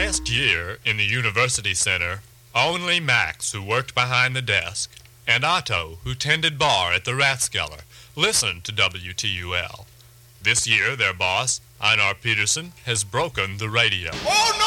last year in the University Center, only Max, who worked behind the desk, and Otto, who tended bar at the Rathskeller, listened to WTUL. This year, their boss, Einar Peterson, has broken the radio. Oh, no!